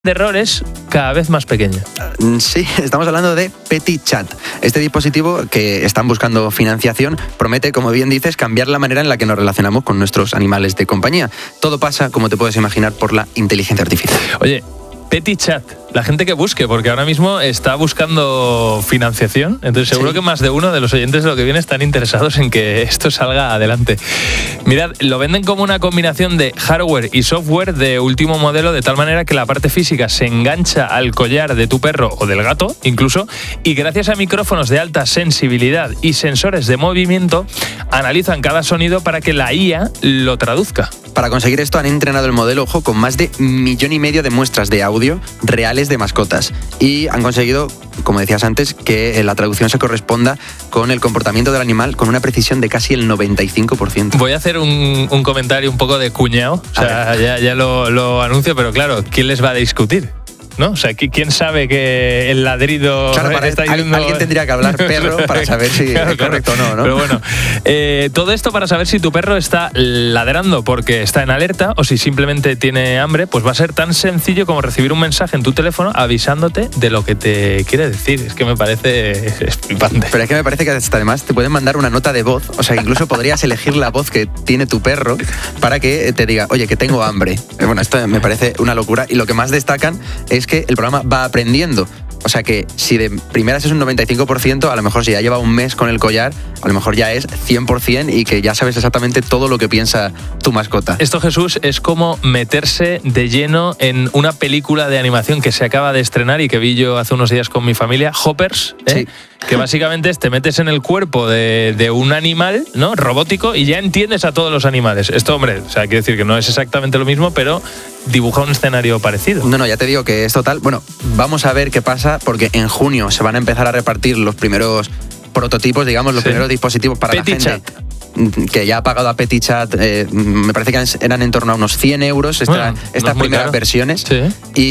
de errores cada vez más pequeña. Sí, estamos hablando de PetiChat. Este dispositivo que están buscando financiación promete, como bien dices, cambiar la manera en la que nos relacionamos con nuestros animales de compañía. Todo pasa, como te puedes imaginar, por la inteligencia artificial. Oye, PetiChat, la gente que busque, porque ahora mismo está buscando financiación, entonces seguro que más de uno de los oyentes de Lo que Viene están interesados en que esto salga adelante. Mirad, lo venden como una combinación de hardware y software de último modelo, de tal manera que la parte física se engancha al collar de tu perro o del gato, incluso, y gracias a micrófonos de alta sensibilidad y sensores de movimiento, analizan cada sonido para que la IA lo traduzca. Para conseguir esto han entrenado el modelo, ojo, con más de 1,5 millones de muestras de audio reales de mascotas y han conseguido, como decías antes, que la traducción se corresponda con el comportamiento del animal con una precisión de casi el 95%. Voy a hacer un comentario un poco de cuñado, o sea, ya lo anuncio, pero claro, ¿quién les va a discutir? ¿No? O sea, ¿quién sabe que el ladrido está yendo? Alguien tendría que hablar perro para saber si es correcto o no, ¿no? Pero bueno, todo esto para saber si tu perro está ladrando porque está en alerta o si simplemente tiene hambre, pues va a ser tan sencillo como recibir un mensaje en tu teléfono avisándote de lo que te quiere decir. Es que me parece flipante. Pero es que me parece que hasta además te pueden mandar una nota de voz, o sea, que incluso podrías elegir la voz que tiene tu perro para que te diga, oye, que tengo hambre. Bueno, esto me parece una locura y lo que más destacan es que el programa va aprendiendo. O sea que si de primeras es un 95%, a lo mejor si ya lleva un mes con el collar, a lo mejor ya es 100% y que ya sabes exactamente todo lo que piensa tu mascota. Esto, Jesús, es como meterse de lleno en una película de animación que se acaba de estrenar y que vi yo hace unos días con mi familia, Hoppers, Sí. Que básicamente es te metes en el cuerpo de un animal, ¿no?, robótico, y ya entiendes a todos los animales. Esto, hombre, o sea, quiero decir que no es exactamente lo mismo, pero dibuja un escenario parecido. No, ya te digo que es total. Bueno, vamos a ver qué pasa, porque en junio se van a empezar a repartir los primeros prototipos, digamos, los primeros dispositivos para PetiChat. la gente que ya ha pagado a PetiChat. Me parece que eran en torno a unos 100 euros estas primeras versiones. Sí.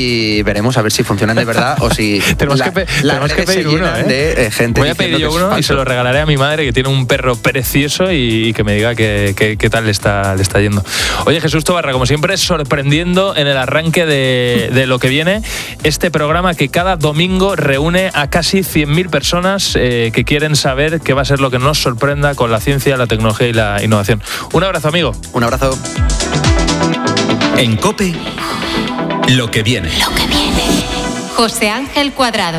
Y veremos a ver si funcionan de verdad o si tenemos que pedir uno, de gente. Voy a pedir yo uno y se lo regalaré a mi madre, que tiene un perro precioso, y que me diga qué tal le está yendo. Oye, Jesús Tobarra, como siempre, sorprendiendo en el arranque de Lo que Viene, este programa que cada domingo reúne a casi 100.000 personas que quieren saber qué va a ser lo que nos sorprenda con la ciencia, la tecnología y la innovación. Un abrazo, amigo. Un abrazo. En COPE, Lo que Viene. Lo que viene. José Ángel Cuadrado.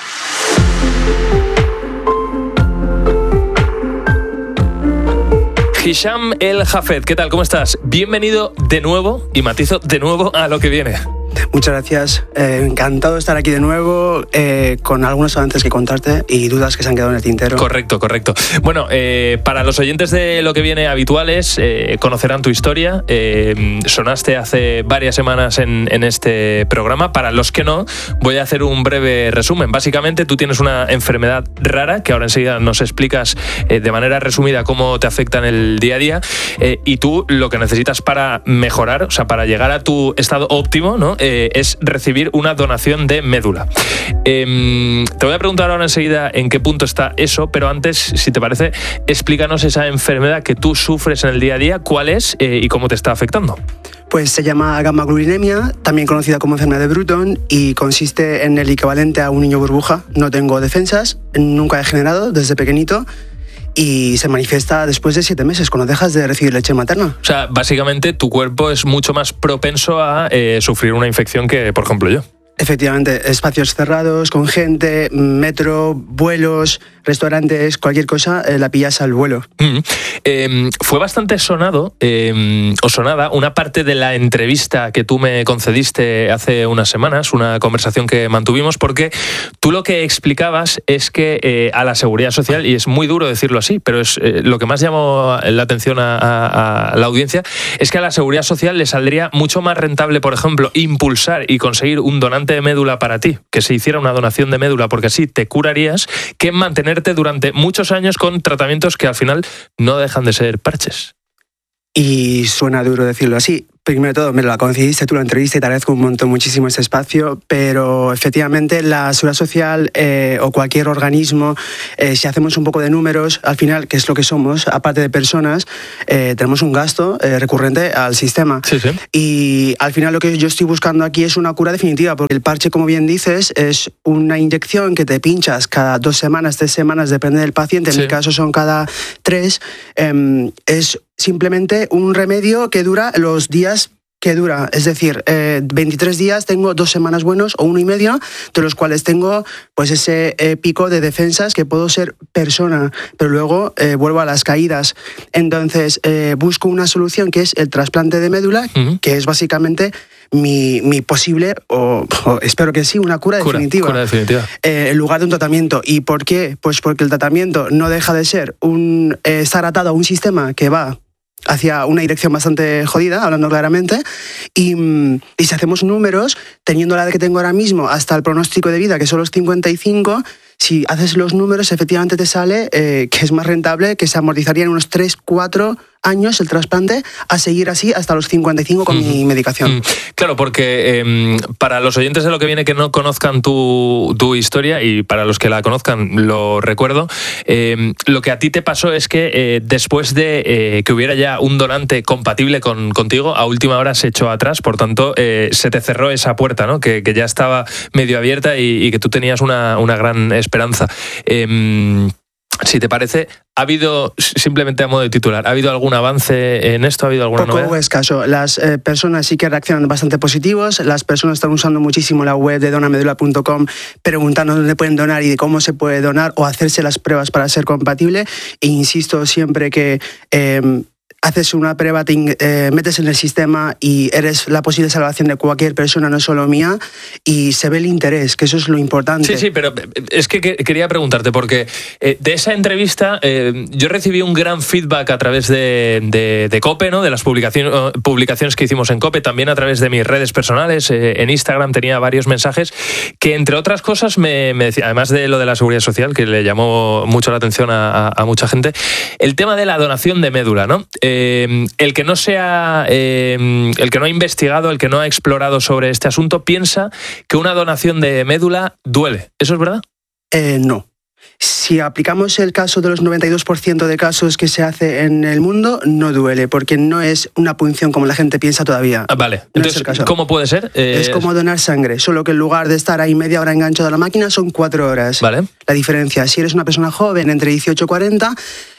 Hisham El Hafed, ¿qué tal? ¿Cómo estás? Bienvenido de nuevo, y matizo de nuevo, a Lo que Viene. Muchas gracias. Encantado de estar aquí de nuevo, con algunos avances que contarte y dudas que se han quedado en el tintero. Correcto. Bueno, para los oyentes de Lo que Viene habituales, conocerán tu historia. Sonaste hace varias semanas en este programa. Para los que no, voy a hacer un breve resumen. Básicamente, tú tienes una enfermedad rara, que ahora enseguida nos explicas de manera resumida cómo te afecta en el día a día, y tú lo que necesitas para mejorar, o sea, para llegar a tu estado óptimo, ¿no?, es recibir una donación de médula. Te voy a preguntar ahora enseguida en qué punto está eso, pero antes, si te parece, explícanos esa enfermedad que tú sufres en el día a día, cuál es y cómo te está afectando. Pues se llama gammaglobulinemia, también conocida como enfermedad de Bruton, y consiste en el equivalente a un niño burbuja. No tengo defensas, nunca he generado desde pequeñito, y se manifiesta después de 7 meses, cuando dejas de recibir leche materna. O sea, básicamente tu cuerpo es mucho más propenso a sufrir una infección que, por ejemplo, yo. Efectivamente, espacios cerrados, con gente, metro, vuelos, restaurantes, cualquier cosa, la pillas al vuelo. Fue bastante sonado, o sonada, una parte de la entrevista que tú me concediste hace unas semanas, una conversación que mantuvimos, porque tú lo que explicabas es que a la Seguridad Social, y es muy duro decirlo así, pero es lo que más llamó la atención a la audiencia, es que a la Seguridad Social le saldría mucho más rentable, por ejemplo, impulsar y conseguir un donante de médula para ti, que se hiciera una donación de médula, porque así te curarías, que mantenerte durante muchos años con tratamientos que al final no dejan de ser parches. Y suena duro decirlo así, Primero de todo, me la concediste tú la entrevista y te agradezco un montón, muchísimo este espacio, pero efectivamente la Seguridad Social o cualquier organismo, si hacemos un poco de números, al final, que es lo que somos, aparte de personas, tenemos un gasto recurrente al sistema. Sí, sí. Y al final lo que yo estoy buscando aquí es una cura definitiva, porque el parche, como bien dices, es una inyección que te pinchas cada 2 semanas, 3 semanas, depende del paciente, en mi caso son cada 3, es simplemente un remedio que dura los días que dura, es decir, 23 días tengo 2 semanas buenos o 1 y medio, de los cuales tengo pues ese pico de defensas que puedo ser persona, pero luego vuelvo a las caídas. Entonces busco una solución que es el trasplante de médula, que es básicamente mi posible, o espero que sí, una cura definitiva. Cura definitiva. En lugar de un tratamiento. ¿Y por qué? Pues porque el tratamiento no deja de ser estar atado a un sistema que va hacia una dirección bastante jodida, hablando claramente, y si hacemos números, teniendo la edad que tengo ahora mismo hasta el pronóstico de vida, que son los 55, si haces los números, efectivamente te sale que es más rentable, que se amortizaría en unos 3-4 años el trasplante, a seguir así hasta los 55 con mi medicación. Claro, porque para los oyentes de Lo que viene que no conozcan tu historia, y para los que la conozcan lo recuerdo, lo que a ti te pasó es que después de que hubiera ya un donante compatible contigo, a última hora se echó atrás, por tanto se te cerró esa puerta, ¿no? Que ya estaba medio abierta y que tú tenías una gran esperanza. Si te parece, ¿ha habido, simplemente a modo de titular, ¿ha habido algún avance en esto? ¿Ha habido alguna novedad? Poco escaso. Las personas sí que reaccionan bastante positivos. Las personas están usando muchísimo la web de donamedula.com, preguntando dónde pueden donar y cómo se puede donar o hacerse las pruebas para ser compatible. E insisto siempre que haces una prueba, te metes en el sistema y eres la posible salvación de cualquier persona, no solo mía, y se ve el interés, que eso es lo importante. Sí, pero es que quería preguntarte, porque de esa entrevista yo recibí un gran feedback a través de COPE, ¿no? De las publicaciones que hicimos en COPE, también a través de mis redes personales, en Instagram tenía varios mensajes, que entre otras cosas me decía, además de lo de la Seguridad Social, que le llamó mucho la atención a mucha gente, el tema de la donación de médula, ¿no? El que no ha investigado, el que no ha explorado sobre este asunto, piensa que una donación de médula duele. ¿Eso es verdad? No. Si aplicamos el caso de los 92% de casos que se hace en el mundo, no duele, porque no es una punción como la gente piensa todavía. Vale, no entonces, ¿cómo puede ser? Es como donar sangre, solo que en lugar de estar ahí media hora enganchado a la máquina, son 4 horas. Vale. La diferencia, si eres una persona joven, entre 18 y 40...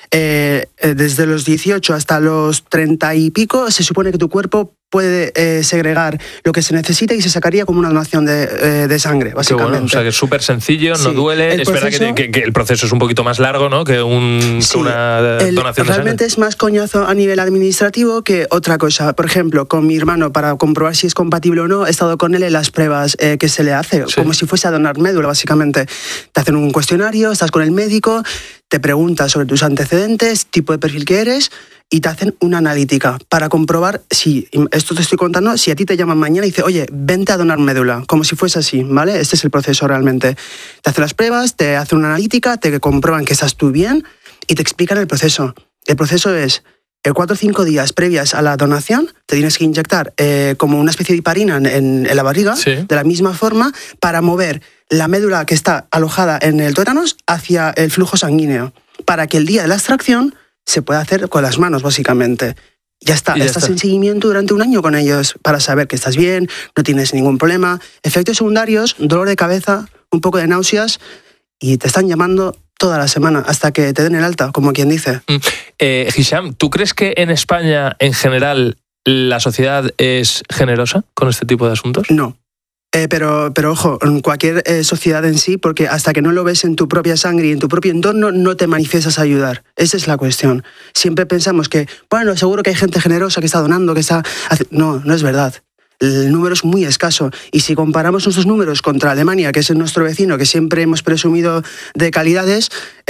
desde los 18 hasta los 30 y pico, se supone que tu cuerpo puede segregar lo que se necesita y se sacaría como una donación de sangre, básicamente. Bueno, o sea, que es súper sencillo, no duele. Es verdad que el proceso es un poquito más largo, ¿no? Que una donación de sangre. Realmente es más coñazo a nivel administrativo que otra cosa. Por ejemplo, con mi hermano, para comprobar si es compatible o no, he estado con él en las pruebas que se le hace, como si fuese a donar médula, básicamente. Te hacen un cuestionario, estás con el médico, te pregunta sobre tus antecedentes, tipo de perfil que eres, y te hacen una analítica para comprobar si, esto te estoy contando, si a ti te llaman mañana y dice, oye, vente a donar médula, como si fuese así, ¿vale? Este es el proceso realmente. Te hacen las pruebas, te hacen una analítica, te comprueban que estás tú bien y te explican el proceso. El proceso es 4 o 5 días previas a la donación, te tienes que inyectar como una especie de heparina en la barriga, de la misma forma, para mover la médula que está alojada en el tuétanos hacia el flujo sanguíneo, para que el día de la extracción se pueda hacer con las manos, básicamente. Ya está. Estás en seguimiento durante 1 año con ellos para saber que estás bien, no tienes ningún problema. Efectos secundarios, dolor de cabeza, un poco de náuseas, y te están llamando toda la semana hasta que te den el alta, como quien dice. Hisham, ¿tú crees que en España, en general, la sociedad es generosa con este tipo de asuntos? No. Pero ojo, en cualquier sociedad en sí, porque hasta que no lo ves en tu propia sangre y en tu propio entorno, no te manifiestas a ayudar. Esa es la cuestión. Siempre pensamos que, bueno, seguro que hay gente generosa que está donando, que está... No, no es verdad. El número es muy escaso. Y si comparamos nuestros números contra Alemania, que es nuestro vecino, que siempre hemos presumido de calidades,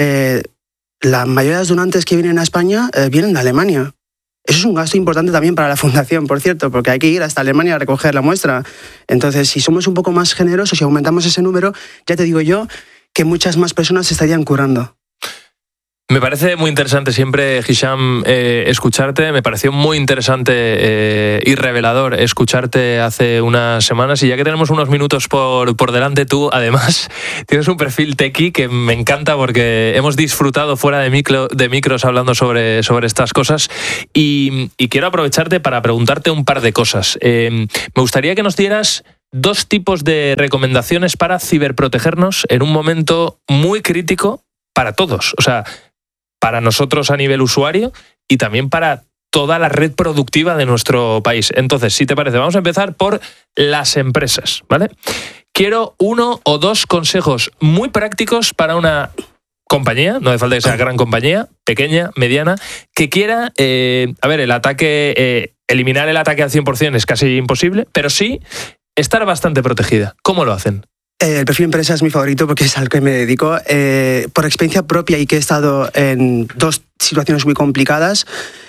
la mayoría de los donantes que vienen a España vienen de Alemania. Eso es un gasto importante también para la fundación, por cierto, porque hay que ir hasta Alemania a recoger la muestra. Entonces, si somos un poco más generosos y aumentamos ese número, ya te digo yo que muchas más personas se estarían curando. Me parece muy interesante siempre, Hisham, escucharte. Me pareció muy interesante y revelador escucharte hace unas semanas. Y ya que tenemos unos minutos por delante, tú además tienes un perfil tequi que me encanta porque hemos disfrutado fuera de micros hablando sobre estas cosas. Y quiero aprovecharte para preguntarte un par de cosas. Me gustaría que nos dieras 2 tipos de recomendaciones para ciberprotegernos en un momento muy crítico para todos. O sea, para nosotros a nivel usuario y también para toda la red productiva de nuestro país. Entonces, si te parece, vamos a empezar por las empresas, ¿vale? Quiero 1 o 2 consejos muy prácticos para una compañía, no hace falta que sea gran compañía, pequeña, mediana, que quiera, el ataque, eliminar el ataque al 100% es casi imposible, pero sí estar bastante protegida. ¿Cómo lo hacen? El perfil empresa es mi favorito porque es al que me dedico. Por experiencia propia y que he estado en 2 situaciones muy complicadas,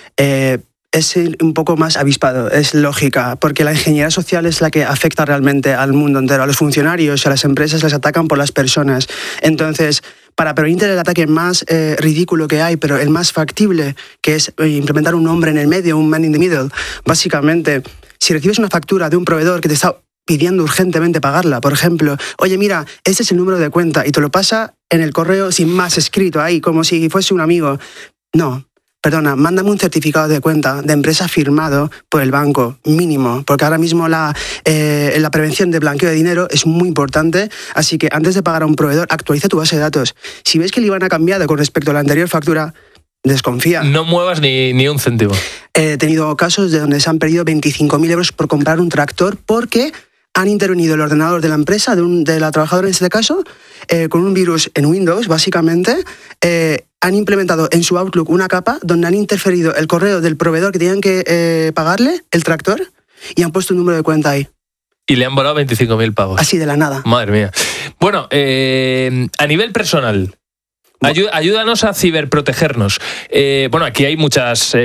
es un poco más avispado, es lógica, porque la ingeniería social es la que afecta realmente al mundo entero. A los funcionarios y a las empresas les atacan por las personas. Entonces, para prevenir el ataque más ridículo que hay, pero el más factible, que es implementar un hombre en el medio, un man in the middle, básicamente, si recibes una factura de un proveedor que te está pidiendo urgentemente pagarla, por ejemplo, oye, mira, este es el número de cuenta, y te lo pasa en el correo sin más escrito ahí, como si fuese un amigo. No, perdona, mándame un certificado de cuenta de empresa firmado por el banco, mínimo, porque ahora mismo la prevención de blanqueo de dinero es muy importante, así que antes de pagar a un proveedor, actualiza tu base de datos. Si ves que el IBAN ha cambiado con respecto a la anterior factura, desconfía. No muevas ni un céntimo. He tenido casos de donde se han perdido 25.000 euros por comprar un tractor porque han intervenido el ordenador de la empresa, de la trabajadora en este caso, con un virus en Windows, básicamente. Han implementado en su Outlook una capa donde han interferido el correo del proveedor que tenían que pagarle, el tractor, y han puesto un número de cuenta ahí. Y le han volado 25.000 pavos. Así de la nada. Madre mía. Bueno, a nivel personal, ayúdanos a ciberprotegernos. Aquí hay muchas...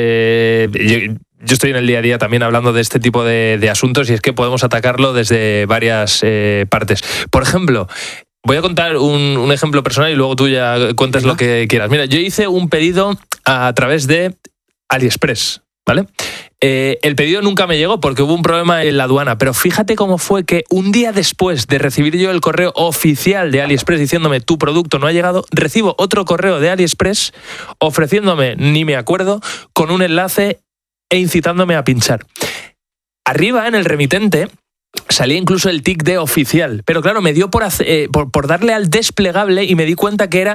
Yo estoy en el día a día también hablando de este tipo de asuntos y es que podemos atacarlo desde varias partes. Por ejemplo, voy a contar un ejemplo personal y luego tú ya cuentas lo que quieras. Mira, yo hice un pedido a través de AliExpress, ¿vale? El pedido nunca me llegó porque hubo un problema en la aduana, pero fíjate cómo fue que un día después de recibir yo el correo oficial de AliExpress diciéndome tu producto no ha llegado, recibo otro correo de AliExpress ofreciéndome, ni me acuerdo, con un enlace e incitándome a pinchar. Arriba, en el remitente, salía incluso el tic de oficial, pero claro, me dio por darle al desplegable y me di cuenta que era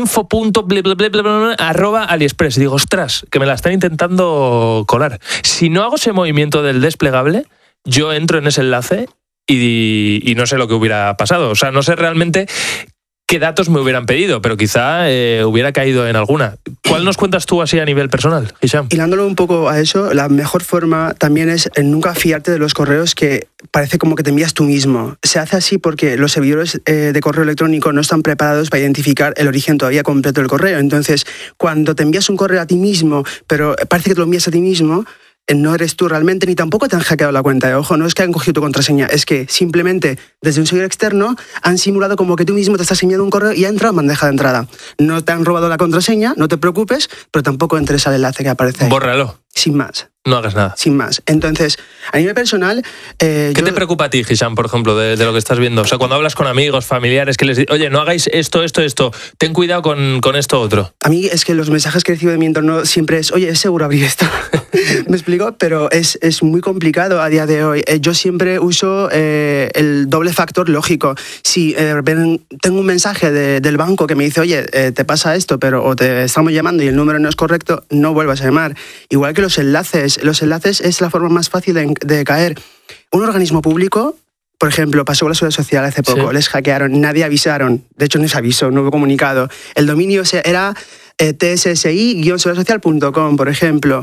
info.@AliExpress. Y digo, ostras, que me la están intentando colar. Si no hago ese movimiento del desplegable, yo entro en ese enlace y no sé lo que hubiera pasado. O sea, no sé realmente qué datos me hubieran pedido, pero quizá hubiera caído en alguna. ¿Cuál nos cuentas tú así a nivel personal, Hisham? Hilándolo un poco a eso, la mejor forma también es nunca fiarte de los correos que parece como que te envías tú mismo. Se hace así porque los servidores de correo electrónico no están preparados para identificar el origen todavía completo del correo. Entonces, cuando te envías un correo a ti mismo, pero parece que te lo envías a ti mismo, no eres tú realmente, ni tampoco te han hackeado la cuenta. Ojo, no es que han cogido tu contraseña, es que simplemente desde un servidor externo han simulado como que tú mismo te estás enviando un correo y ha entrado en bandeja de entrada. No te han robado la contraseña, no te preocupes, pero tampoco entres al enlace que aparece ahí. Bórralo. Sin más. No hagas nada. Sin más. Entonces, a nivel personal... ¿Qué te preocupa a ti, Hisham, por ejemplo, de lo que estás viendo? O sea, cuando hablas con amigos, familiares, que les dices, oye, no hagáis esto, ten cuidado con esto otro. A mí es que los mensajes que recibo de mi entorno siempre es, oye, ¿es seguro abrir esto? ¿Me explico? Pero es muy complicado a día de hoy. Yo siempre uso el doble factor lógico. Si tengo un mensaje del banco que me dice, oye, te pasa esto, o te estamos llamando y el número no es correcto, no vuelvas a llamar. Igual que los enlaces es la forma más fácil de caer. Un organismo público, por ejemplo, pasó con la Seguridad Social hace poco, sí. Les hackearon, nadie avisaron, de hecho no se avisó, no hubo comunicado. El dominio era tssi-seguridad-social.com, por ejemplo.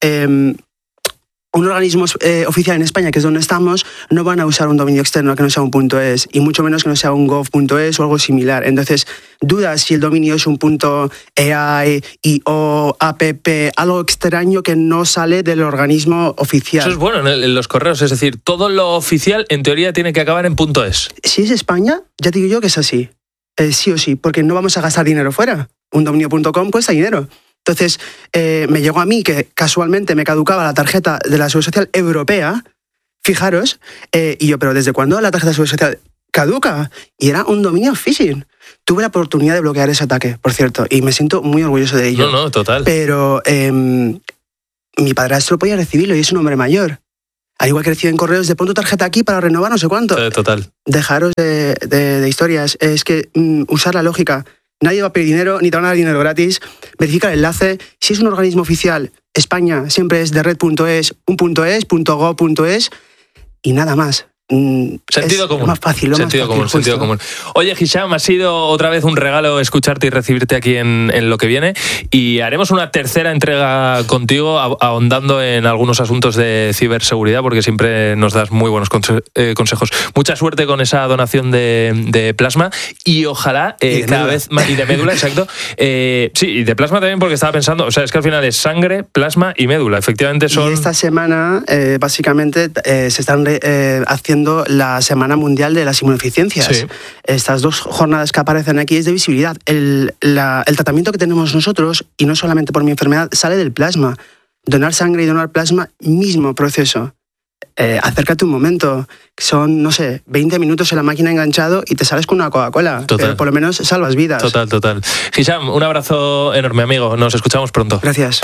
Un organismo oficial en España, que es donde estamos, no van a usar un dominio externo que no sea un .es, y mucho menos que no sea un gov.es o algo similar. Entonces, dudas si el dominio es un .ai, io, app, algo extraño que no sale del organismo oficial. Eso es bueno en los correos, es decir, todo lo oficial en teoría tiene que acabar en .es. Si es España, ya te digo yo que es así. Sí o sí, porque no vamos a gastar dinero fuera. un dominio.com cuesta dinero. Entonces, me llegó a mí que casualmente me caducaba la tarjeta de la Seguridad Social Europea, fijaros, y yo, ¿pero desde cuándo la tarjeta de Seguridad Social caduca? Y era un dominio phishing. Tuve la oportunidad de bloquear ese ataque, por cierto, y me siento muy orgulloso de ello. No, total. Pero mi padrastro podía recibirlo y es un hombre mayor. Al igual que reciben correos de pon tu tarjeta aquí para renovar no sé cuánto. Total. Dejaros de historias. Es que usar la lógica. Nadie va a pedir dinero, ni te van a dar dinero gratis. Verifica el enlace. Si es un organismo oficial, España siempre es de red.es, un.es, .gov.es y nada más. Sentido común. Más fácil, sentido común. Oye, Hisham, ha sido otra vez un regalo escucharte y recibirte aquí en Lo que viene, y haremos una tercera entrega contigo ahondando en algunos asuntos de ciberseguridad, porque siempre nos das muy buenos consejos. Mucha suerte con esa donación de plasma y ojalá cada vez más, y de médula, exacto. Sí, y de plasma también, porque estaba pensando, o sea, es que al final es sangre, plasma y médula. Efectivamente son... Y esta semana, básicamente, se están haciendo la Semana Mundial de las Inmunodeficiencias. Sí. Estas 2 jornadas que aparecen aquí es de visibilidad. El tratamiento que tenemos nosotros, y no solamente por mi enfermedad, sale del plasma. Donar sangre y donar plasma, mismo proceso. Acércate un momento. Son, no sé, 20 minutos en la máquina enganchado y te sales con una Coca-Cola. Total. Pero por lo menos salvas vidas. Total. Hisham, un abrazo enorme, amigo. Nos escuchamos pronto. Gracias.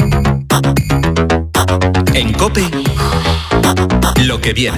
En COPE, Lo que viene.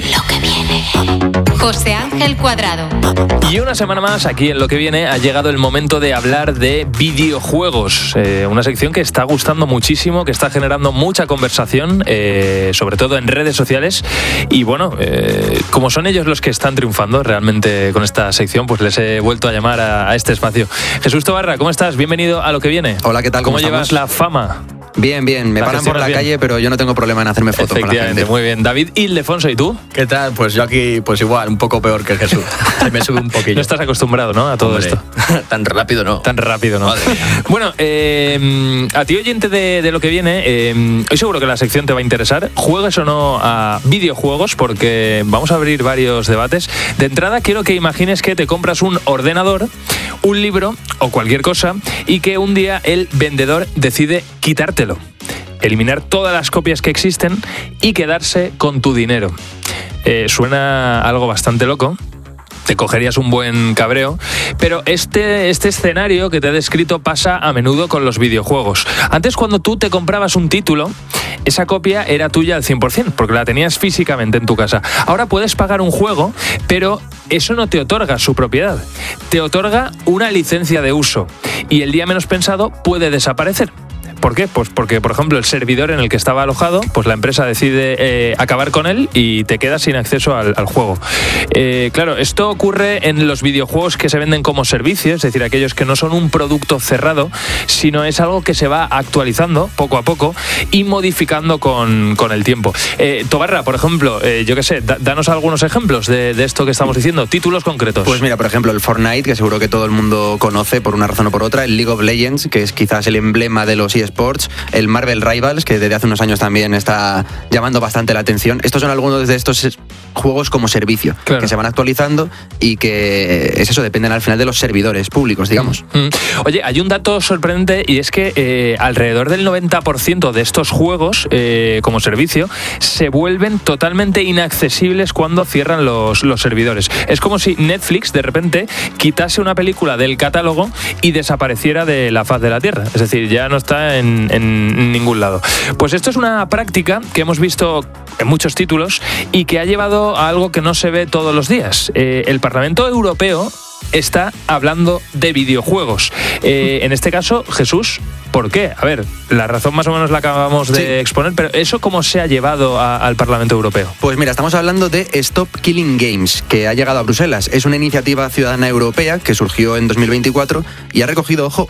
José Ángel Cuadrado. Y una semana más, aquí en Lo que viene, ha llegado el momento de hablar de videojuegos. Una sección que está gustando muchísimo, que está generando mucha conversación, sobre todo en redes sociales. Y bueno, como son ellos los que están triunfando realmente con esta sección, pues les he vuelto a llamar a este espacio. Jesús Tobarra, ¿cómo estás? Bienvenido a Lo que viene. Hola, ¿qué tal? ¿Cómo estamos? llevas la fama? Bien. Me paran por la calle, pero yo no tengo problema en hacerme fotos con la gente. Muy bien. David Ildefonso, ¿y tú? ¿Qué tal? Pues yo aquí, pues igual, un poco peor que Jesús. Se me sube un poquillo. No estás acostumbrado, ¿no? A todo esto. Tan rápido no. Madre mía. Bueno, a ti, oyente de Lo que viene, hoy seguro que la sección te va a interesar. Juegues o no a videojuegos, porque vamos a abrir varios debates. De entrada, quiero que imagines que te compras un ordenador, un libro o cualquier cosa, y que un día el vendedor decide quitártelo, eliminar todas las copias que existen y quedarse con tu dinero. Suena algo bastante loco. Te cogerías un buen cabreo, pero este escenario que te he descrito pasa a menudo con los videojuegos. Antes, cuando tú te comprabas un título, esa copia era tuya al 100%, porque la tenías físicamente en tu casa. Ahora puedes pagar un juego, pero eso no te otorga su propiedad. Te otorga una licencia de uso, y el día menos pensado puede desaparecer. ¿Por qué? Pues porque, por ejemplo, el servidor en el que estaba alojado, pues la empresa decide acabar con él y te quedas sin acceso al juego. Claro, esto ocurre en los videojuegos que se venden como servicios, es decir, aquellos que no son un producto cerrado, sino es algo que se va actualizando poco a poco y modificando con el tiempo. Tobarra, por ejemplo, yo qué sé, danos algunos ejemplos de esto que estamos diciendo, títulos concretos. Pues mira, por ejemplo, el Fortnite, que seguro que todo el mundo conoce por una razón o por otra, el League of Legends, que es quizás el emblema de los eSports, el Marvel Rivals, que desde hace unos años también está llamando bastante la atención. Estos son algunos de estos juegos como servicio, claro, que se van actualizando y que es eso, dependen al final de los servidores públicos, digamos. Oye, hay un dato sorprendente, y es que alrededor del 90% de estos juegos como servicio se vuelven totalmente inaccesibles cuando cierran los servidores. Es como si Netflix de repente quitase una película del catálogo y desapareciera de la faz de la Tierra. Es decir, ya no está en ningún lado. Pues esto es una práctica que hemos visto en muchos títulos y que ha llevado a algo que no se ve todos los días. El Parlamento Europeo está hablando de videojuegos. En este caso, Jesús, ¿por qué? A ver, la razón más o menos la acabamos de exponer, pero ¿eso cómo se ha llevado al Parlamento Europeo? Pues mira, estamos hablando de Stop Killing Games, que ha llegado a Bruselas. Es una iniciativa ciudadana europea que surgió en 2024 y ha recogido, ojo,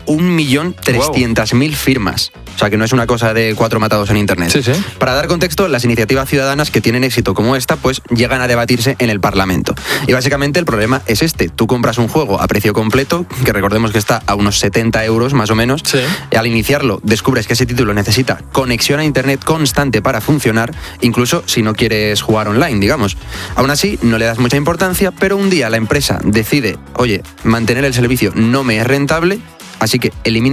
1.300.000 firmas. O sea, que no es una cosa de 4 matados en internet. Sí. Para dar contexto, las iniciativas ciudadanas que tienen éxito como esta, pues llegan a debatirse en el Parlamento. Y básicamente el problema es este. Tú compras un juego a precio completo, que recordemos que está a unos 70 euros más o menos. Sí. Al iniciarlo, descubres que ese título necesita conexión a internet constante para funcionar, incluso si no quieres jugar online, digamos. Aún así, no le das mucha importancia, pero un día la empresa decide, oye, mantener el servicio no me es rentable, así que eliminan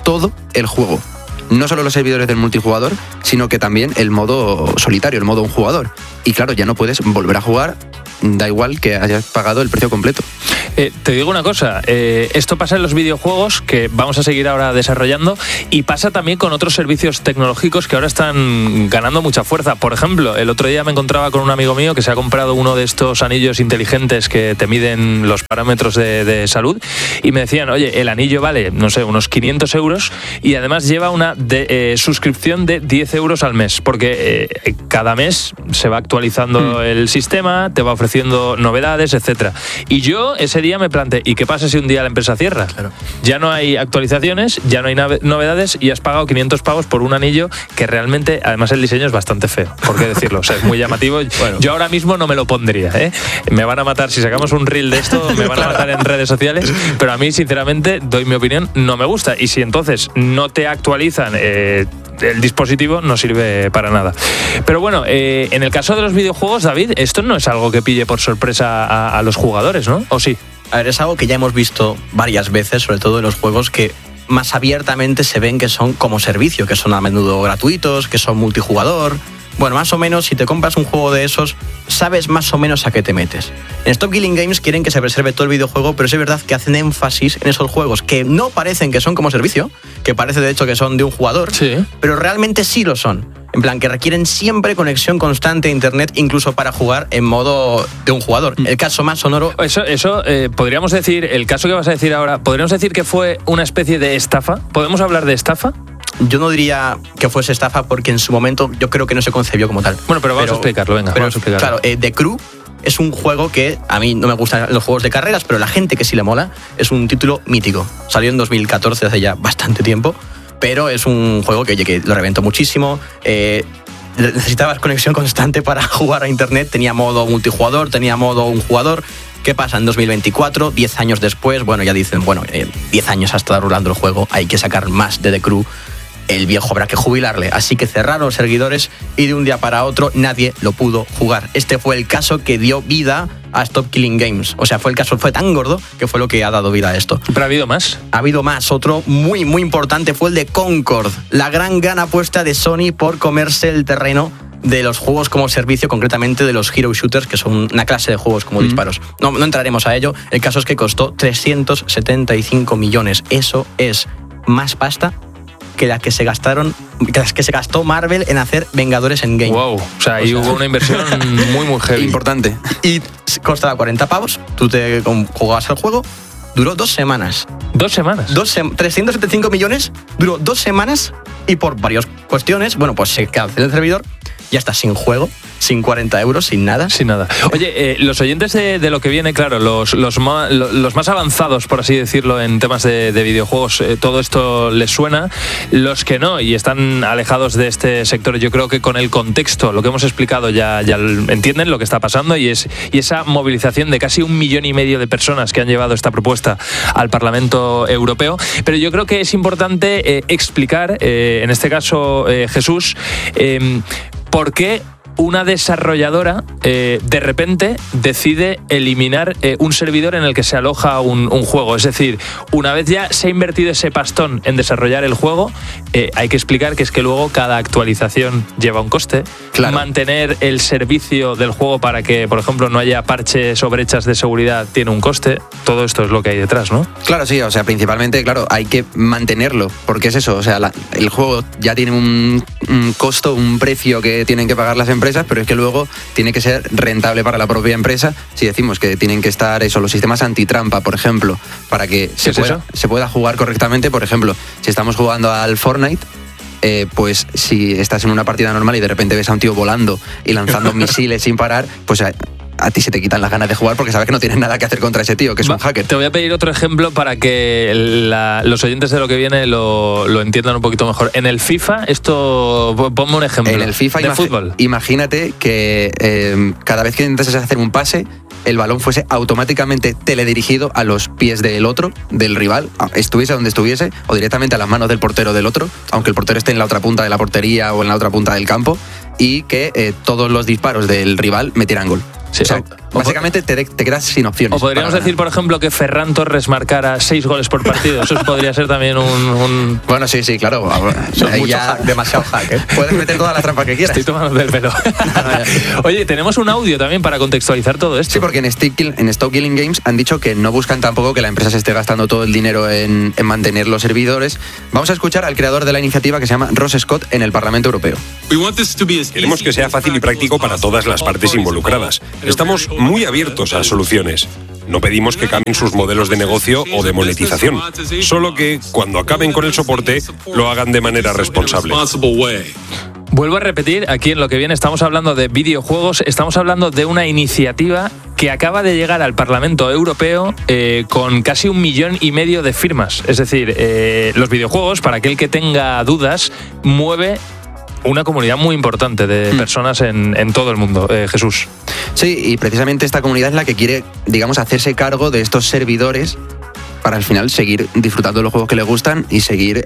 todo el juego. No solo los servidores del multijugador, sino que también el modo solitario, el modo un jugador. Y claro, ya no puedes volver a jugar, da igual que hayas pagado el precio completo. Te digo una cosa, esto pasa en los videojuegos, que vamos a seguir ahora desarrollando, y pasa también con otros servicios tecnológicos que ahora están ganando mucha fuerza. Por ejemplo, el otro día me encontraba con un amigo mío que se ha comprado uno de estos anillos inteligentes que te miden los parámetros de salud, y me decían, oye, el anillo vale, no sé, unos 500 euros, y además lleva una suscripción de 10 euros al mes, porque cada mes se va actualizando el sistema, te va ofreciendo novedades, etcétera. Y yo ese día me planteé, ¿y qué pasa si un día la empresa cierra? Claro. Ya no hay actualizaciones, ya no hay novedades y has pagado 500 pavos por un anillo que realmente, además el diseño es bastante feo, ¿por qué decirlo? O sea, es muy llamativo. Bueno, yo ahora mismo no me lo pondría, ¿eh? Me van a matar, si sacamos un reel de esto, me van a matar en redes sociales, pero a mí, sinceramente, doy mi opinión, no me gusta. Y si entonces no te actualizan el dispositivo, no sirve para nada. Pero bueno, en el caso de los videojuegos, David, esto no es algo que pille por sorpresa a los jugadores, ¿no? ¿O sí? A ver, es algo que ya hemos visto varias veces, sobre todo en los juegos que más abiertamente se ven que son como servicio, que son a menudo gratuitos, que son multijugador. Bueno, más o menos, si te compras un juego de esos, sabes más o menos a qué te metes. En Stop Killing Games quieren que se preserve todo el videojuego, pero es verdad que hacen énfasis en esos juegos que no parecen que son como servicio, que parece de hecho que son de un jugador, sí, pero realmente sí lo son. En plan, que requieren siempre conexión constante a internet, incluso para jugar en modo de un jugador. El caso más sonoro... Eso podríamos decir, el caso que vas a decir ahora, ¿podríamos decir que fue una especie de estafa? ¿Podemos hablar de estafa? Yo no diría que fuese estafa porque en su momento yo creo que no se concebió como tal. Bueno, pero vamos a explicarlo, venga. Vamos a explicarlo. Claro, The Crew es un juego que a mí no me gustan los juegos de carreras, pero la gente que sí le mola, es un título mítico. Salió en 2014, hace ya bastante tiempo, pero es un juego que lo reventó muchísimo. Necesitabas conexión constante para jugar a internet, tenía modo multijugador, tenía modo un jugador. ¿Qué pasa en 2024, 10 años después? Bueno, ya dicen, 10 años ha estado rulando el juego, hay que sacar más de The Crew. El viejo habrá que jubilarle, así que cerraron los servidores y de un día para otro nadie lo pudo jugar. Este fue el caso que dio vida a Stop Killing Games. O sea, fue tan gordo que fue lo que ha dado vida a esto. ¿Pero ha habido más? Ha habido más. Otro muy, muy importante fue el de Concord. La gran apuesta de Sony por comerse el terreno de los juegos como servicio, concretamente de los Hero Shooters, que son una clase de juegos como disparos. No entraremos a ello. El caso es que costó 375 millones. Eso es más pasta que las que se gastó Marvel en hacer Vengadores Endgame. Wow, o sea, ahí hubo una inversión muy, muy heavy. Importante. Y costaba 40 pavos, tú te jugabas el juego, duró 2 semanas. ¿2 semanas? 375 millones, duró 2 semanas y por varias cuestiones, pues se canceló el servidor, ya está sin juego, sin 40 euros, sin nada. Sin nada. Oye, los oyentes de lo que viene, claro, los más avanzados, por así decirlo, en temas de videojuegos, todo esto les suena. Los que no y están alejados de este sector, yo creo que con el contexto, lo que hemos explicado, ya entienden lo que está pasando y esa movilización de casi 1,5 millones de personas que han llevado esta propuesta al Parlamento Europeo. Pero yo creo que es importante explicar, en este caso, Jesús, por qué una desarrolladora de repente decide eliminar un servidor en el que se aloja un juego. Es decir, una vez ya se ha invertido ese pastón en desarrollar el juego, hay que explicar que es que luego cada actualización lleva un coste. Claro. Mantener el servicio del juego para que, por ejemplo, no haya parches o brechas de seguridad tiene un coste. Todo esto es lo que hay detrás, ¿no? Claro, sí, o sea, principalmente, claro, hay que mantenerlo, porque es eso, o sea, el juego ya tiene un costo, un precio que tienen que pagar las empresas, pero es que luego tiene que ser rentable para la propia empresa. Si decimos que tienen que estar los sistemas antitrampa, por ejemplo, para que se pueda jugar correctamente. Por ejemplo, si estamos jugando al Fortnite, pues si estás en una partida normal y de repente ves a un tío volando y lanzando misiles sin parar, pues a ti se te quitan las ganas de jugar porque sabes que no tienes nada que hacer contra ese tío, que es un hacker. Te voy a pedir otro ejemplo para que los oyentes de lo que viene lo entiendan un poquito mejor. En el FIFA, ponme un ejemplo. En el FIFA, de fútbol. Imagínate que cada vez que intentas hacer un pase, el balón fuese automáticamente teledirigido a los pies del otro, del rival, estuviese donde estuviese, o directamente a las manos del portero del otro, aunque el portero esté en la otra punta de la portería o en la otra punta del campo, y que todos los disparos del rival metieran gol. Sí, o sea, Básicamente te quedas sin opciones. O podríamos decir, por ejemplo, que Ferran Torres marcara 6 goles por partido. Eso podría ser también un... Bueno, sí, claro. Ahí ya demasiado hack, ¿eh? Puedes meter toda la trampa que quieras. Estoy tomando del pelo. Oye, tenemos un audio también para contextualizar todo esto. Sí, porque en Stop Killing Games han dicho que no buscan tampoco que la empresa se esté gastando todo el dinero en mantener los servidores. Vamos a escuchar al creador de la iniciativa, que se llama Ross Scott, en el Parlamento Europeo. Queremos que sea fácil y práctico para todas las partes involucradas. Estamos muy abiertos a soluciones. No pedimos que cambien sus modelos de negocio o de monetización, solo que cuando acaben con el soporte lo hagan de manera responsable. Vuelvo a repetir, aquí en Lo que viene estamos hablando de videojuegos, estamos hablando de una iniciativa que acaba de llegar al Parlamento Europeo con casi 1,5 millones de firmas. Es decir, los videojuegos, para aquel que tenga dudas, mueve una comunidad muy importante de personas en todo el mundo. Jesús. Sí, y precisamente esta comunidad es la que quiere, digamos, hacerse cargo de estos servidores para al final seguir disfrutando de los juegos que les gustan y seguir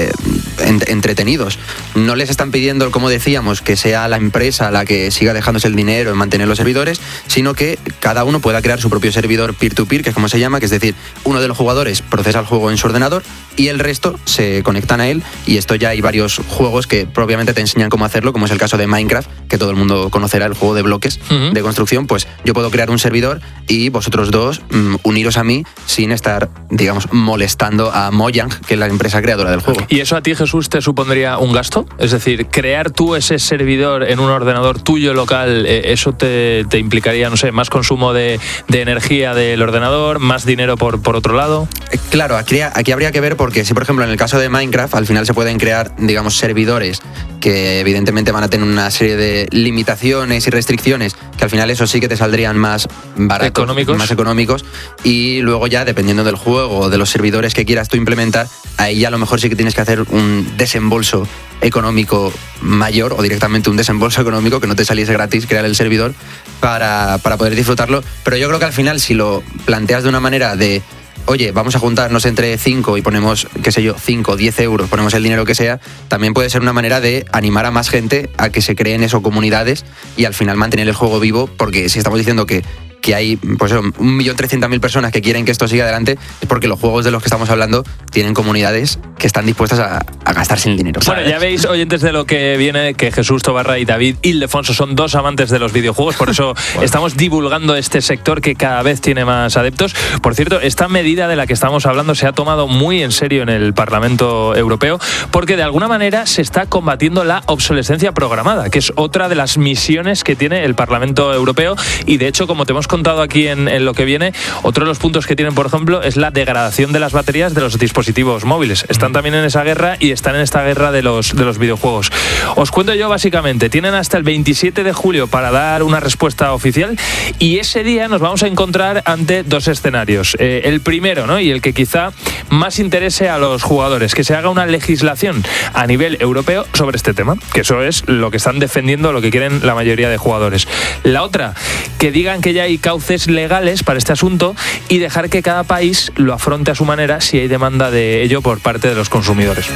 entretenidos. No les están pidiendo, como decíamos, que sea la empresa la que siga dejándose el dinero en mantener los servidores, sino que cada uno pueda crear su propio servidor peer-to-peer, que es como se llama, que es decir, uno de los jugadores procesa el juego en su ordenador y el resto se conectan a él, y esto ya hay varios juegos que propiamente te enseñan cómo hacerlo, como es el caso de Minecraft, que todo el mundo conocerá, el juego de bloques de construcción. Pues yo puedo crear un servidor y vosotros dos uniros a mí sin estar, digamos, molestando a Mojang, que es la empresa creadora del juego. ¿Y eso a ti, Jesús, te supondría un gasto? Es decir, crear tú ese servidor en un ordenador tuyo local, ¿eso te implicaría, no sé, más consumo de energía del ordenador, más dinero por otro lado? Claro, aquí habría que ver, porque si, por ejemplo, en el caso de Minecraft, al final se pueden crear, digamos, servidores que evidentemente van a tener una serie de limitaciones y restricciones, que al final eso sí que te saldrían más baratos, más económicos, y luego ya, dependiendo del juego o de los servidores que quieras tú implementar, ahí ya a lo mejor sí que tienes que hacer un desembolso económico mayor, o directamente un desembolso económico que no te saliese gratis crear el servidor para poder disfrutarlo. Pero yo creo que al final, si lo planteas de una manera de oye, vamos a juntarnos entre 5 y ponemos, qué sé yo, 5 o 10 euros, ponemos el dinero que sea, también puede ser una manera de animar a más gente a que se creen eso, comunidades, y al final mantener el juego vivo, porque si estamos diciendo que hay pues 1.300.000 personas que quieren que esto siga adelante, es porque los juegos de los que estamos hablando tienen comunidades que están dispuestas a gastarse el dinero. Bueno, ya veis, oyentes de Lo que viene, que Jesús Tobarra y David Ildefonso son dos amantes de los videojuegos, por eso estamos divulgando este sector que cada vez tiene más adeptos. Por cierto, esta medida de la que estamos hablando se ha tomado muy en serio en el Parlamento Europeo, porque de alguna manera se está combatiendo la obsolescencia programada, que es otra de las misiones que tiene el Parlamento Europeo, y de hecho, como te hemos contado aquí en Lo que viene, otro de los puntos que tienen, por ejemplo, es la degradación de las baterías de los dispositivos móviles. Están también en esa guerra y están en esta guerra de los videojuegos. Os cuento yo básicamente, tienen hasta el 27 de julio para dar una respuesta oficial, y ese día nos vamos a encontrar ante dos escenarios. El primero, ¿no?, y el que quizá más interese a los jugadores, que se haga una legislación a nivel europeo sobre este tema, que eso es lo que están defendiendo, lo que quieren la mayoría de jugadores. La otra, que digan que ya hay cauces legales para este asunto y dejar que cada país lo afronte a su manera si hay demanda de ello por parte de los consumidores.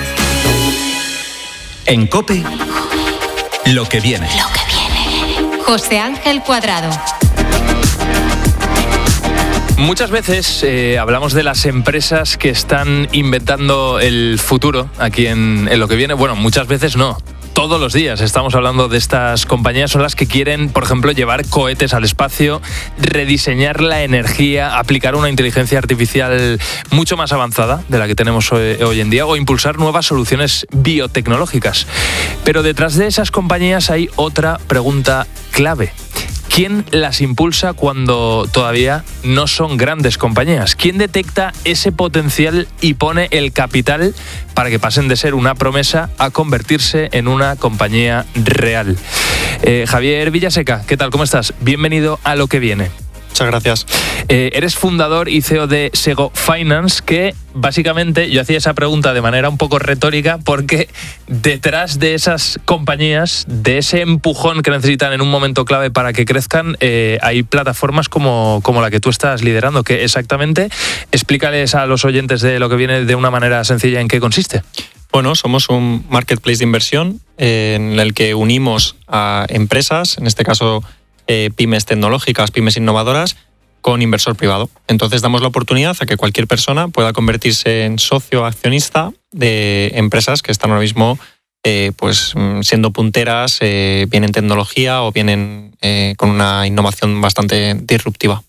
En COPE, Lo que viene. Lo que viene. José Ángel Cuadrado. Muchas veces hablamos de las empresas que están inventando el futuro aquí en Lo que viene. Bueno, muchas veces no. Todos los días estamos hablando de estas compañías. Son las que quieren, por ejemplo, llevar cohetes al espacio, rediseñar la energía, aplicar una inteligencia artificial mucho más avanzada de la que tenemos hoy en día, o impulsar nuevas soluciones biotecnológicas. Pero detrás de esas compañías hay otra pregunta clave. ¿Quién las impulsa cuando todavía no son grandes compañías? ¿Quién detecta ese potencial y pone el capital para que pasen de ser una promesa a convertirse en una compañía real? Javier Villaseca, ¿qué tal? ¿Cómo estás? Bienvenido a Lo que viene. Muchas gracias. Eres fundador y CEO de Sego Finance, que básicamente yo hacía esa pregunta de manera un poco retórica porque detrás de esas compañías, de ese empujón que necesitan en un momento clave para que crezcan, hay plataformas como la que tú estás liderando. ¿Qué exactamente? Explícales a los oyentes de Lo que viene de una manera sencilla en qué consiste. Bueno, somos un marketplace de inversión en el que unimos a empresas, en este caso pymes tecnológicas, pymes innovadoras, con inversor privado. Entonces damos la oportunidad a que cualquier persona pueda convertirse en socio accionista de empresas que están ahora mismo pues siendo punteras, bien en tecnología o bien con una innovación bastante disruptiva.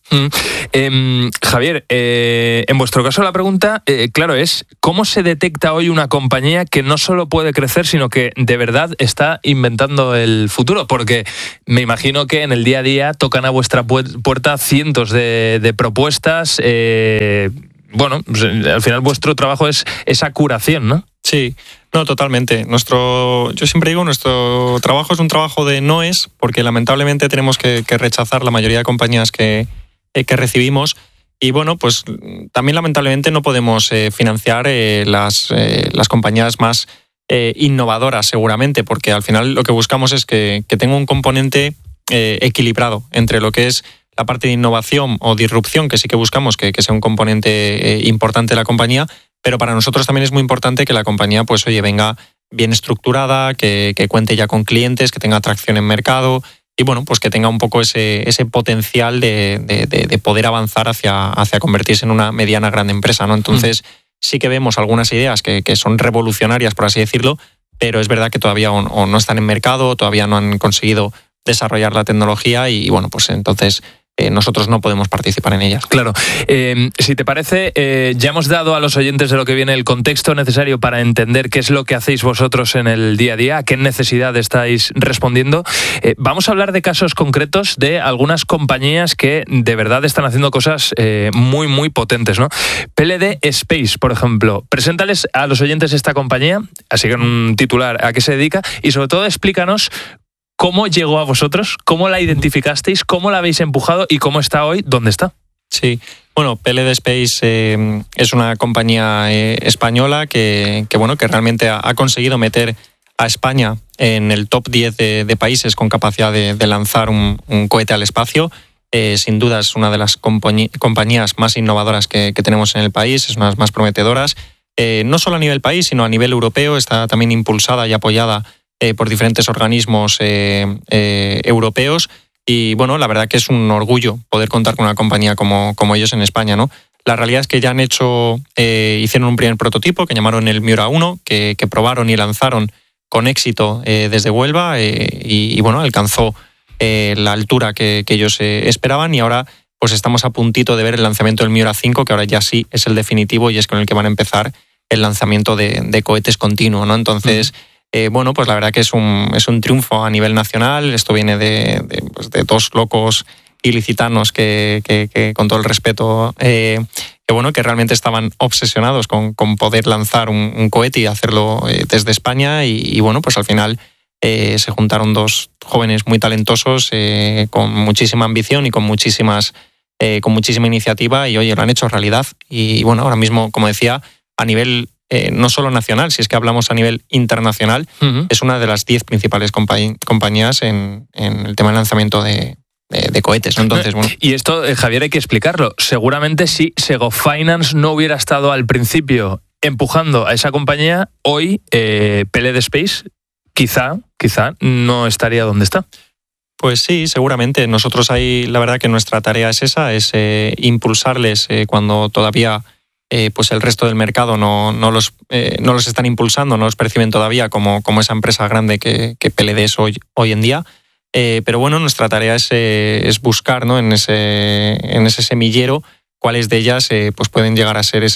Javier, en vuestro caso la pregunta, claro, es ¿cómo se detecta hoy una compañía que no solo puede crecer, sino que de verdad está inventando el futuro? Porque me imagino que en el día a día tocan a vuestra puerta cientos de propuestas. Bueno, al final vuestro trabajo es esa curación, ¿no? Sí, no, totalmente. Yo siempre digo, nuestro trabajo es un trabajo de noes, porque lamentablemente tenemos que rechazar la mayoría de compañías que recibimos. Y bueno, pues también lamentablemente no podemos financiar las compañías más innovadoras, seguramente, porque al final lo que buscamos es que tenga un componente equilibrado entre lo que es la parte de innovación o disrupción, que sí que buscamos que sea un componente importante de la compañía, pero para nosotros también es muy importante que la compañía, pues oye, venga bien estructurada, que cuente ya con clientes, que tenga atracción en mercado y bueno, pues que tenga un poco ese potencial de poder avanzar hacia convertirse en una mediana gran empresa, ¿no? Entonces sí que vemos algunas ideas que son revolucionarias, por así decirlo, pero es verdad que todavía o no están en mercado, o todavía no han conseguido desarrollar la tecnología y bueno, pues entonces nosotros no podemos participar en ellas. Claro. Si te parece, ya hemos dado a los oyentes de lo que viene el contexto necesario para entender qué es lo que hacéis vosotros en el día a día, a qué necesidad estáis respondiendo. Vamos a hablar de casos concretos de algunas compañías que de verdad están haciendo cosas muy, muy potentes, ¿no? PLD Space, por ejemplo. Preséntales a los oyentes esta compañía, así que en un titular, a qué se dedica y sobre todo explícanos ¿cómo llegó a vosotros? ¿Cómo la identificasteis? ¿Cómo la habéis empujado? ¿Y cómo está hoy? ¿Dónde está? Sí, bueno, PLD Space es una compañía española que realmente ha conseguido meter a España en el top 10 de países con capacidad de lanzar un cohete al espacio. Sin duda es una de las compañías más innovadoras que tenemos en el país, es una de las más prometedoras. No solo a nivel país, sino a nivel europeo, está también impulsada y apoyada por diferentes organismos europeos y bueno, la verdad que es un orgullo poder contar con una compañía como ellos en España, ¿no? La realidad es que ya hicieron un primer prototipo que llamaron el Miura 1, que probaron y lanzaron con éxito desde Huelva y bueno, alcanzó la altura que ellos esperaban y ahora pues estamos a puntito de ver el lanzamiento del Miura 5, que ahora ya sí es el definitivo y es con el que van a empezar el lanzamiento de cohetes continuo, ¿no? Entonces bueno, pues la verdad que es un triunfo a nivel nacional. Esto viene de dos locos ilicitanos que con todo el respeto, que realmente estaban obsesionados con poder lanzar un cohete y hacerlo desde España y bueno, pues al final se juntaron dos jóvenes muy talentosos con muchísima ambición y con muchísima iniciativa y oye, lo han hecho realidad y bueno, ahora mismo, como decía, a nivel no solo nacional, si es que hablamos a nivel internacional, es una de las 10 principales compañías en el tema del lanzamiento de cohetes, ¿no? Entonces, bueno. Y esto, Javier, hay que explicarlo. Seguramente si Sego Finance no hubiera estado al principio empujando a esa compañía, hoy PLD Space quizá no estaría donde está. Pues sí, seguramente. Nosotros ahí, la verdad que nuestra tarea es esa, es impulsarles cuando todavía pues el resto del mercado no los están impulsando, no los perciben todavía como esa empresa grande que PLD es hoy en día. Pero bueno, nuestra tarea es buscar, ¿no? en ese semillero cuáles de ellas pues pueden llegar a ser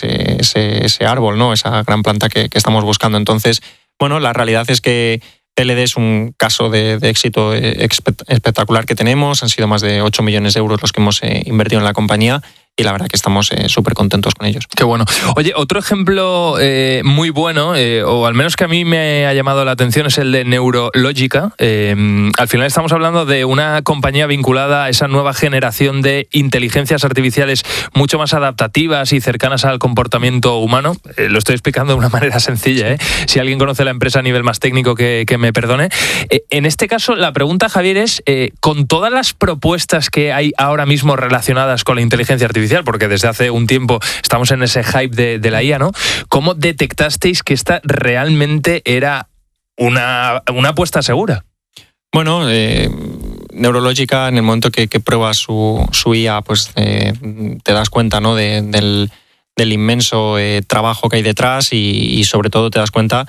ese árbol, ¿no? Esa gran planta que estamos buscando. Entonces, bueno, la realidad es que PLD es un caso de éxito espectacular que tenemos. Han sido más de 8 millones de euros los que hemos invertido en la compañía y la verdad que estamos súper contentos con ellos. Qué bueno. Oye, otro ejemplo muy bueno, o al menos que a mí me ha llamado la atención, es el de Neurológica. Al final estamos hablando de una compañía vinculada a esa nueva generación de inteligencias artificiales mucho más adaptativas y cercanas al comportamiento humano. Lo estoy explicando de una manera sencilla, ¿eh? Si alguien conoce la empresa a nivel más técnico, que me perdone. En este caso, la pregunta, Javier, es, con todas las propuestas que hay ahora mismo relacionadas con la inteligencia artificial, porque desde hace un tiempo estamos en ese hype de la IA, ¿no? ¿Cómo detectasteis que esta realmente era una apuesta segura? Bueno, Neurológica, en el momento que pruebas su IA, pues te das cuenta, ¿no? del inmenso trabajo que hay detrás y sobre todo te das cuenta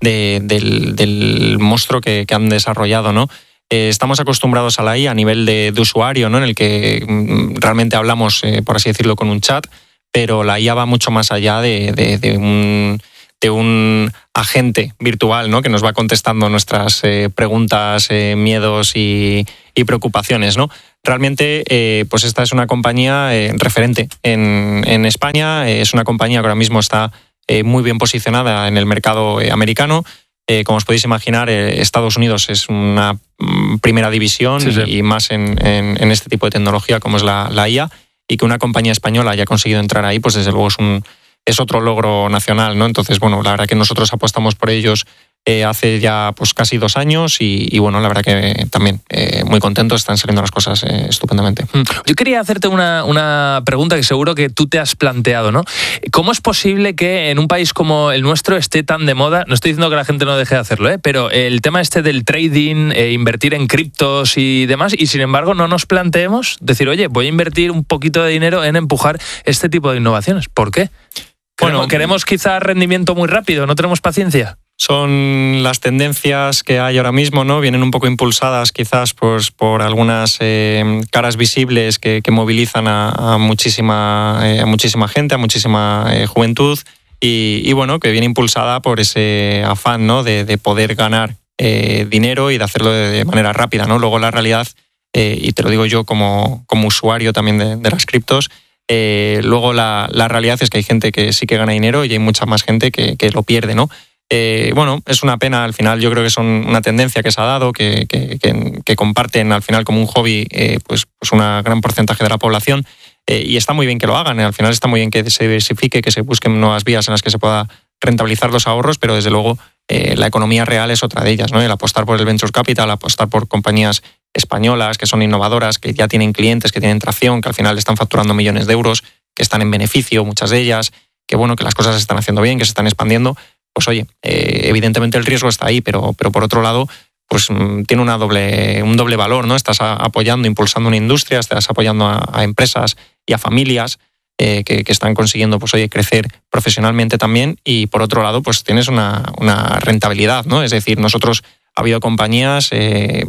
del monstruo que han desarrollado, ¿no? Estamos acostumbrados a la IA a nivel de usuario, ¿no? En el que realmente hablamos, por así decirlo, con un chat, pero la IA va mucho más allá de un agente virtual, ¿no? Que nos va contestando nuestras preguntas, miedos y preocupaciones, ¿no? Realmente, pues esta es una compañía referente en España, es una compañía que ahora mismo está muy bien posicionada en el mercado americano. Como os podéis imaginar, Estados Unidos es una primera división, sí. Y más en este tipo de tecnología como es la IA, y que una compañía española haya conseguido entrar ahí, pues desde luego es otro logro nacional, ¿no? Entonces, bueno, la verdad que nosotros apostamos por ellos hace ya pues casi 2 años y bueno, la verdad que también muy contentos, están saliendo las cosas estupendamente. Yo quería hacerte una pregunta que seguro que tú te has planteado, ¿no? ¿Cómo es posible que en un país como el nuestro esté tan de moda? No estoy diciendo que la gente no deje de hacerlo, pero el tema del trading, invertir en criptos y demás, y sin embargo no nos planteemos decir, oye, voy a invertir un poquito de dinero en empujar este tipo de innovaciones. ¿Por qué? Bueno, queremos quizá rendimiento muy rápido, ¿no tenemos paciencia? Son las tendencias que hay ahora mismo, ¿no? Vienen un poco impulsadas quizás pues, por algunas caras visibles que movilizan a muchísima gente, a muchísima juventud y bueno, que viene impulsada por ese afán, ¿no? de poder ganar dinero y de hacerlo de manera rápida, ¿no? Luego la realidad, y te lo digo yo como usuario también de las criptos, luego la realidad es que hay gente que sí que gana dinero y hay mucha más gente que lo pierde, ¿no? Bueno, es una pena, al final yo creo que son una tendencia que se ha dado, que comparten al final como un hobby pues un gran porcentaje de la población y está muy bien que lo hagan, al final está muy bien que se diversifique, que se busquen nuevas vías en las que se pueda rentabilizar los ahorros, pero desde luego la economía real es otra de ellas, ¿no? El apostar por el venture capital, apostar por compañías españolas que son innovadoras, que ya tienen clientes, que tienen tracción, que al final están facturando millones de euros, que están en beneficio, muchas de ellas, que bueno, que las cosas se están haciendo bien, que se están expandiendo. Pues oye, evidentemente el riesgo está ahí, pero por otro lado, pues tiene un doble valor, ¿no? Estás apoyando, impulsando una industria, estás apoyando a empresas y a familias que están consiguiendo, pues oye, crecer profesionalmente también, y por otro lado, pues tienes una rentabilidad, ¿no? Es decir, nosotros ha habido compañías, que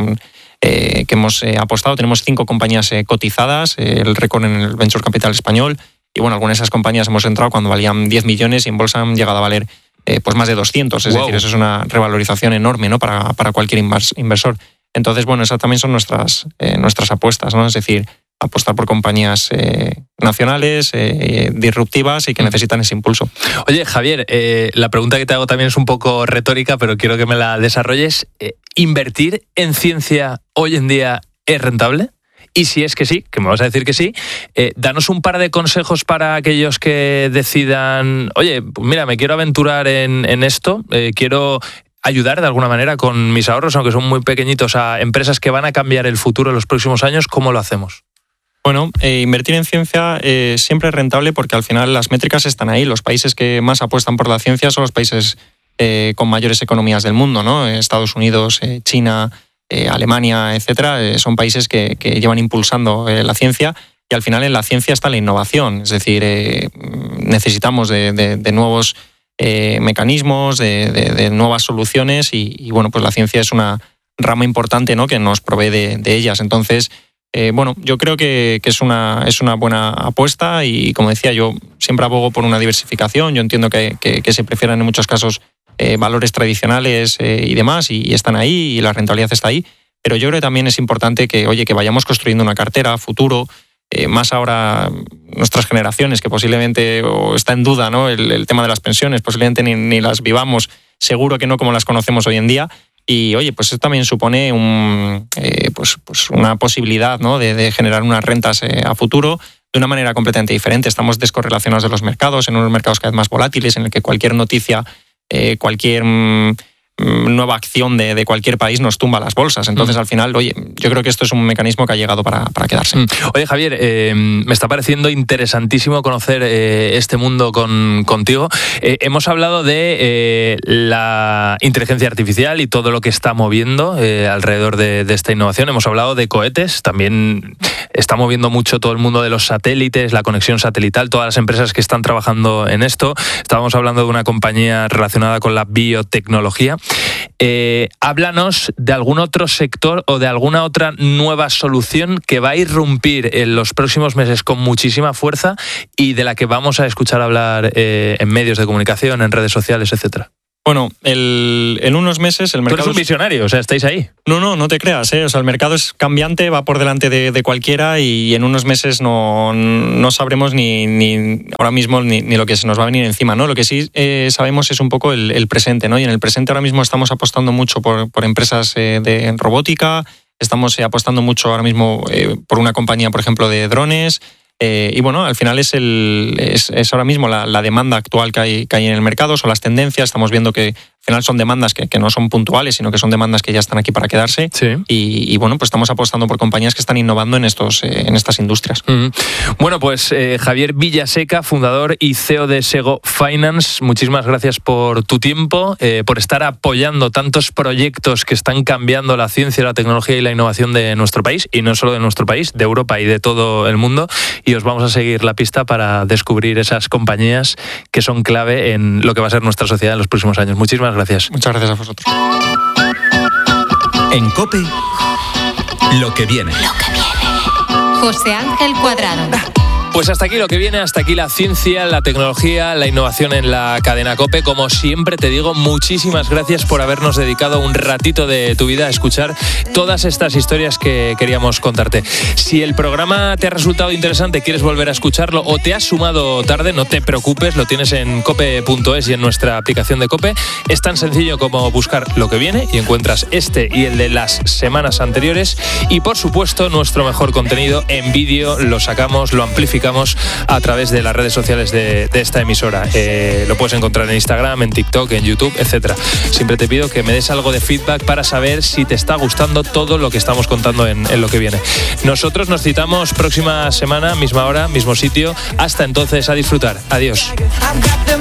hemos apostado, tenemos 5 compañías cotizadas, el récord en el Venture Capital español, y bueno, algunas de esas compañías hemos entrado cuando valían 10 millones y en bolsa han llegado a valer pues más de 200, es decir, eso es una revalorización enorme, ¿no? para cualquier inversor. Entonces, bueno, esas también son nuestras apuestas, ¿no? Es decir, apostar por compañías nacionales, disruptivas y que necesitan ese impulso. Oye, Javier, la pregunta que te hago también es un poco retórica, pero quiero que me la desarrolles. ¿Invertir en ciencia hoy en día es rentable? Y si es que sí, que me vas a decir que sí, danos un par de consejos para aquellos que decidan, oye, pues mira, me quiero aventurar en esto, quiero ayudar de alguna manera con mis ahorros, aunque son muy pequeñitos, a empresas que van a cambiar el futuro en los próximos años. ¿Cómo lo hacemos? Bueno, invertir en ciencia siempre es rentable porque al final las métricas están ahí. Los países que más apuestan por la ciencia son los países con mayores economías del mundo, ¿no? Estados Unidos, China, Alemania, etcétera, son países que llevan impulsando la ciencia, y al final en la ciencia está la innovación, es decir, necesitamos de nuevos mecanismos, de nuevas soluciones y bueno, pues la ciencia es una rama importante, ¿no? Que nos provee de ellas. Entonces, bueno, yo creo que es una buena apuesta y, como decía, yo siempre abogo por una diversificación. Yo entiendo que se prefieran en muchos casos valores tradicionales y demás, y están ahí y la rentabilidad está ahí, pero yo creo que también es importante que vayamos construyendo una cartera futuro, más ahora nuestras generaciones, que posiblemente está en duda, ¿no? El tema de las pensiones, posiblemente ni las vivamos, seguro que no como las conocemos hoy en día, y oye, pues eso también supone pues una posibilidad, ¿no? de generar unas rentas a futuro de una manera completamente diferente. Estamos descorrelacionados de los mercados, en unos mercados cada vez más volátiles, en el que cualquier noticia, cualquier nueva acción de cualquier país nos tumba las bolsas. Entonces, al final, oye, yo creo que esto es un mecanismo que ha llegado para quedarse. Oye, Javier, me está pareciendo interesantísimo conocer este mundo contigo. Hemos hablado de la inteligencia artificial y todo lo que está moviendo alrededor de esta innovación. Hemos hablado de cohetes, también está moviendo mucho todo el mundo de los satélites, la conexión satelital, todas las empresas que están trabajando en esto. Estábamos hablando de una compañía relacionada con la biotecnología. Háblanos de algún otro sector o de alguna otra nueva solución que va a irrumpir en los próximos meses con muchísima fuerza y de la que vamos a escuchar hablar en medios de comunicación, en redes sociales, etcétera. Bueno, en unos meses el mercado... Tú eres un visionario, o sea, estáis ahí. No te creas, ¿eh? O sea, el mercado es cambiante, va por delante de cualquiera y en unos meses no sabremos ni ahora mismo ni lo que se nos va a venir encima, ¿no? Lo que sí sabemos es un poco el presente, ¿no? Y en el presente ahora mismo estamos apostando mucho por empresas de robótica, estamos apostando mucho ahora mismo por una compañía, por ejemplo, de drones. Y bueno, al final es ahora mismo la demanda actual que hay en el mercado, son las tendencias. Estamos viendo que al final son demandas que no son puntuales, sino que son demandas que ya están aquí para quedarse. Sí. Y bueno, pues estamos apostando por compañías que están innovando en estas industrias. Bueno, pues Javier Villaseca, fundador y CEO de Sego Finance, muchísimas gracias por tu tiempo, por estar apoyando tantos proyectos que están cambiando la ciencia, la tecnología y la innovación de nuestro país, y no solo de nuestro país, de Europa y de todo el mundo. Y os vamos a seguir la pista para descubrir esas compañías que son clave en lo que va a ser nuestra sociedad en los próximos años. Muchísimas gracias. Muchas gracias a vosotros. En COPE, lo que viene. José Ángel Cuadrado. Pues hasta aquí lo que viene, hasta aquí la ciencia, la tecnología, la innovación en la cadena COPE. Como siempre te digo, muchísimas gracias por habernos dedicado un ratito de tu vida a escuchar todas estas historias que queríamos contarte. Si el programa te ha resultado interesante, quieres volver a escucharlo o te has sumado tarde, no te preocupes, lo tienes en cope.es y en nuestra aplicación de COPE. Es tan sencillo como buscar lo que viene y encuentras este y el de las semanas anteriores. Y por supuesto, nuestro mejor contenido en vídeo lo sacamos, lo amplificamos a través de las redes sociales de esta emisora. Lo puedes encontrar en Instagram, en TikTok, en YouTube, etcétera. Siempre te pido que me des algo de feedback para saber si te está gustando todo lo que estamos contando en lo que viene. Nosotros nos citamos próxima semana, misma hora, mismo sitio. Hasta entonces, a disfrutar. Adiós.